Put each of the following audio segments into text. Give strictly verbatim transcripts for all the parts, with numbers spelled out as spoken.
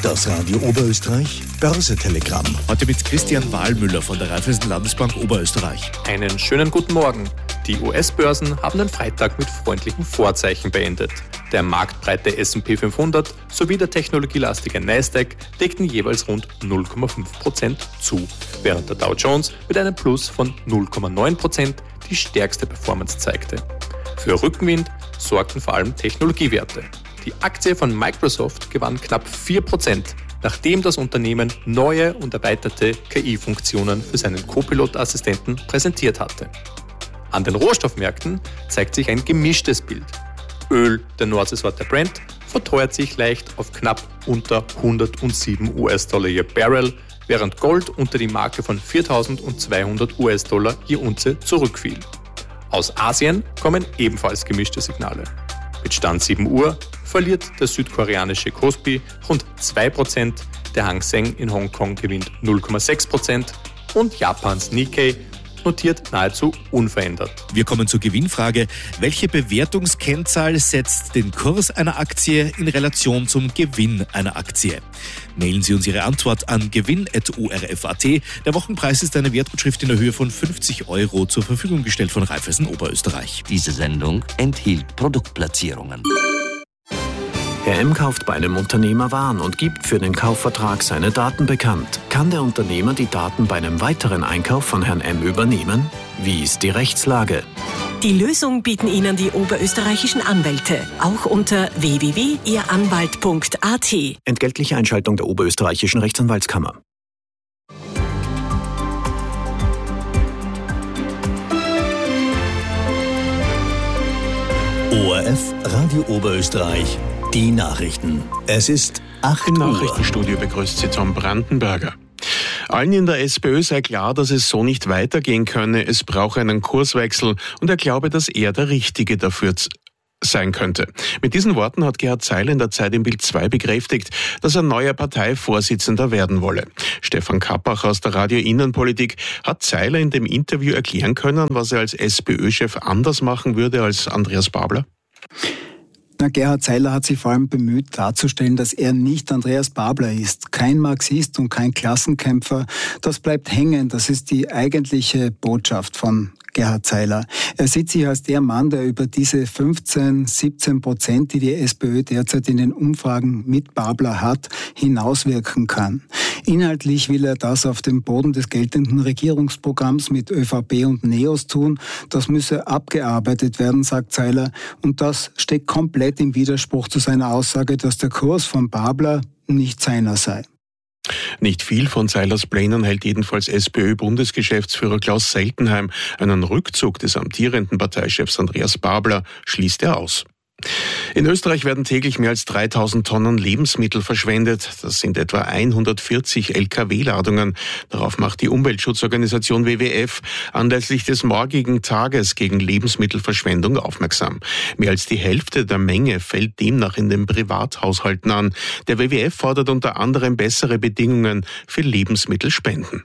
Das Radio Oberösterreich Börse-Telegramm. Heute mit Christian Wahlmüller von der Raiffeisen Landesbank Oberösterreich. Einen schönen guten Morgen. Die U S-Börsen haben den Freitag mit freundlichen Vorzeichen beendet. Der marktbreite S und P fünfhundert sowie der technologielastige Nasdaq legten jeweils rund null Komma fünf Prozent zu, während der Dow Jones mit einem Plus von null Komma neun Prozent die stärkste Performance zeigte. Für Rückenwind sorgten vor allem Technologiewerte. Die Aktie von Microsoft gewann knapp vier Prozent, nachdem das Unternehmen neue und erweiterte K I-Funktionen für seinen Copilot-Assistenten präsentiert hatte. An den Rohstoffmärkten zeigt sich ein gemischtes Bild. Öl der Nordseesorte Brent verteuert sich leicht auf knapp unter hundertsieben US-Dollar je Barrel, während Gold unter die Marke von viertausendzweihundert US-Dollar je Unze zurückfiel. Aus Asien kommen ebenfalls gemischte Signale. Mit Stand sieben Uhr verliert der südkoreanische Kospi rund zwei Prozent, der Hang Seng in Hongkong gewinnt null Komma sechs Prozent und Japans Nikkei notiert nahezu unverändert. Wir kommen zur Gewinnfrage. Welche Bewertungskennzahl setzt den Kurs einer Aktie in Relation zum Gewinn einer Aktie? Mailen Sie uns Ihre Antwort an gewinn at o r f punkt a t. Der Wochenpreis ist eine Wertgutschrift in der Höhe von fünfzig Euro zur Verfügung gestellt von Raiffeisen Oberösterreich. Diese Sendung enthielt Produktplatzierungen. Herr M. kauft bei einem Unternehmer Waren und gibt für den Kaufvertrag seine Daten bekannt. Kann der Unternehmer die Daten bei einem weiteren Einkauf von Herrn M. übernehmen? Wie ist die Rechtslage? Die Lösung bieten Ihnen die oberösterreichischen Anwälte. Auch unter w w w punkt ihr anwalt punkt a t. Entgeltliche Einschaltung der oberösterreichischen Rechtsanwaltskammer. O R F Radio Oberösterreich. Die Nachrichten. Es ist acht Uhr. Im Nachrichtenstudio begrüßt Sie Tom Brandenberger. Allen in der SPÖ sei klar, dass es so nicht weitergehen könne. Es brauche einen Kurswechsel und er glaube, dass er der Richtige dafür sein könnte. Mit diesen Worten hat Gerhard Zeiler in der Zeit im Bild zwei bekräftigt, dass er neuer Parteivorsitzender werden wolle. Stefan Kappach aus der Radio Innenpolitik hat Zeiler in dem Interview erklären können, was er als SPÖ-Chef anders machen würde als Andreas Babler? Na, Gerhard Zeiler hat sich vor allem bemüht darzustellen, dass er nicht Andreas Babler ist. Kein Marxist und kein Klassenkämpfer. Das bleibt hängen. Das ist die eigentliche Botschaft von Gerhard Zeiler. Er sieht sich als der Mann, der über diese fünfzehn, siebzehn Prozent, die die SPÖ derzeit in den Umfragen mit Babler hat, hinauswirken kann. Inhaltlich will er das auf dem Boden des geltenden Regierungsprogramms mit ÖVP und NEOS tun. Das müsse abgearbeitet werden, sagt Zeiler. Und das steht komplett im Widerspruch zu seiner Aussage, dass der Kurs von Babler nicht seiner sei. Nicht viel von Zeilers Plänen hält jedenfalls SPÖ-Bundesgeschäftsführer Klaus Seltenheim. Einen Rückzug des amtierenden Parteichefs Andreas Babler schließt er aus. In Österreich werden täglich mehr als dreitausend Tonnen Lebensmittel verschwendet. Das sind etwa hundertvierzig L K W-Ladungen. Darauf macht die Umweltschutzorganisation W W F anlässlich des morgigen Tages gegen Lebensmittelverschwendung aufmerksam. Mehr als die Hälfte der Menge fällt demnach in den Privathaushalten an. Der W W F fordert unter anderem bessere Bedingungen für Lebensmittelspenden.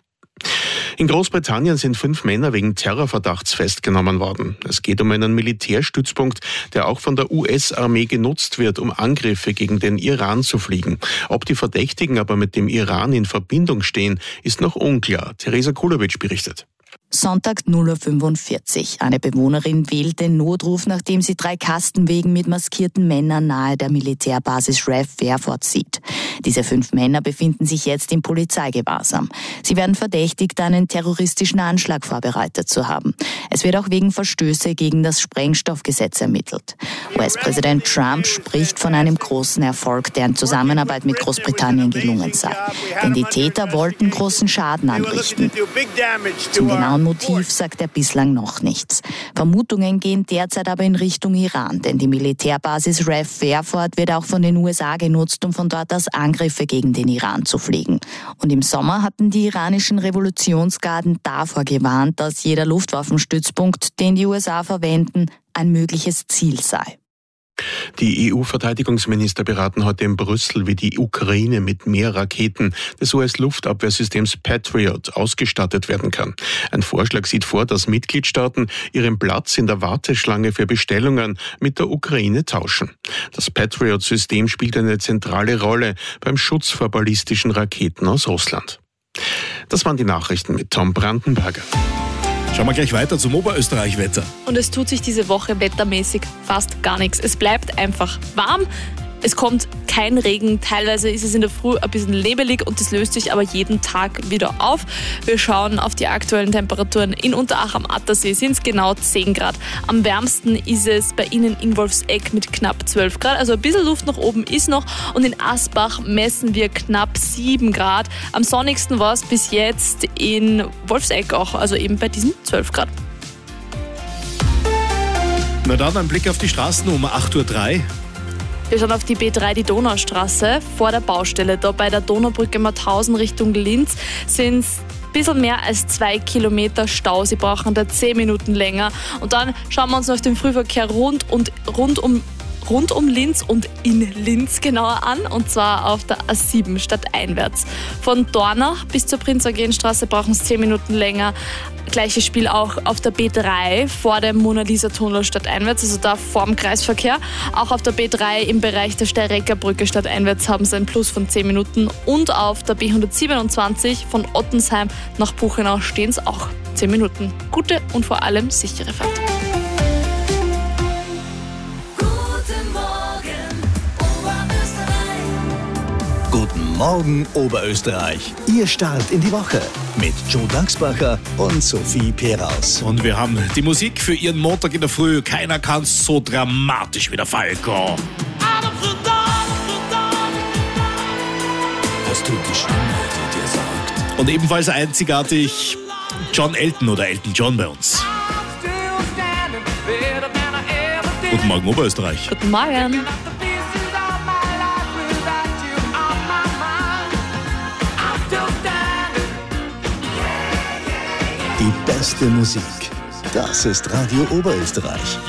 In Großbritannien sind fünf Männer wegen Terrorverdachts festgenommen worden. Es geht um einen Militärstützpunkt, der auch von der U S-Armee genutzt wird, um Angriffe gegen den Iran zu fliegen. Ob die Verdächtigen aber mit dem Iran in Verbindung stehen, ist noch unklar. Theresa Kulowitsch berichtet. Sonntag null Uhr fünfundvierzig. Eine Bewohnerin wählt den Notruf, nachdem sie drei Kastenwegen mit maskierten Männern nahe der Militärbasis R A F Fairford sieht. Diese fünf Männer befinden sich jetzt im Polizeigewahrsam. Sie werden verdächtigt, einen terroristischen Anschlag vorbereitet zu haben. Es wird auch wegen Verstöße gegen das Sprengstoffgesetz ermittelt. U S-Präsident Trump spricht von einem großen Erfolg, der in Zusammenarbeit mit Großbritannien gelungen sei. Denn die Täter wollten großen Schaden anrichten. Zum genauen Motiv sagt er bislang noch nichts. Vermutungen gehen derzeit aber in Richtung Iran, denn die Militärbasis R A F Fairford wird auch von den U S A genutzt, um von dort aus Angriffe gegen den Iran zu fliegen. Und im Sommer hatten die iranischen Revolutionsgarden davor gewarnt, dass jeder Luftwaffenstützpunkt, den die U S A verwenden, ein mögliches Ziel sei. Die E U-Verteidigungsminister beraten heute in Brüssel, wie die Ukraine mit mehr Raketen des U S-Luftabwehrsystems Patriot ausgestattet werden kann. Ein Vorschlag sieht vor, dass Mitgliedstaaten ihren Platz in der Warteschlange für Bestellungen mit der Ukraine tauschen. Das Patriot-System spielt eine zentrale Rolle beim Schutz vor ballistischen Raketen aus Russland. Das waren die Nachrichten mit Tom Brandenberger. Schauen wir gleich weiter zum Oberösterreich-Wetter. Und es tut sich diese Woche wettermäßig fast gar nichts. Es bleibt einfach warm. Es kommt kein Regen, teilweise ist es in der Früh ein bisschen nebelig und das löst sich aber jeden Tag wieder auf. Wir schauen auf die aktuellen Temperaturen. In Unterach am Attersee sind es genau zehn Grad. Am wärmsten ist es bei Ihnen in Wolfsegg mit knapp zwölf Grad. Also ein bisschen Luft nach oben ist noch. Und in Asbach messen wir knapp sieben Grad. Am sonnigsten war es bis jetzt in Wolfsegg auch, also eben bei diesen zwölf Grad. Na dann ein Blick auf die Straßen um acht Uhr drei. Wir schauen auf die B drei, die Donaustraße, vor der Baustelle. Da bei der Donaubrücke Mauthausen Richtung Linz sind es ein bisschen mehr als zwei Kilometer Stau. Sie brauchen da zehn Minuten länger. Und dann schauen wir uns noch den Frühverkehr rund, und, rund, um, rund um Linz und in Linz genauer an. Und zwar auf der A sieben stadteinwärts. Von Dornach bis zur Prinz-Eugen-Straße brauchen es zehn Minuten länger. Gleiches Spiel auch auf der B drei vor dem Mona-Lisa-Tunnel stadteinwärts, also da vorm Kreisverkehr. Auch auf der B drei im Bereich der Steirecker Brücke stadteinwärts haben sie ein Plus von zehn Minuten. Und auf der B hundertsiebenundzwanzig von Ottensheim nach Buchenau stehen es auch zehn Minuten. Gute und vor allem sichere Fahrt. Guten Morgen Oberösterreich. Ihr Start in die Woche mit Joe Dachsbacher und Sophie Peraus. Und wir haben die Musik für Ihren Montag in der Früh. Keiner kann so dramatisch wie der Falco. Das tut die Stimme, die dir sagt. Und ebenfalls einzigartig John Elton oder Elton John bei uns. Guten Morgen Oberösterreich. Guten Morgen. Die beste Musik, das ist Radio Oberösterreich.